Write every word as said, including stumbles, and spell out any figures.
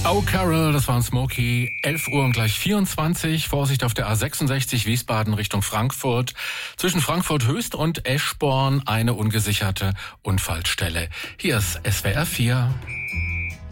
Oh Carol, das war ein Smokey. elf Uhr und gleich vierundzwanzig. Vorsicht auf der A sechsundsechzig Wiesbaden Richtung Frankfurt. Zwischen Frankfurt Höchst und Eschborn eine ungesicherte Unfallstelle. Hier ist S W R vier.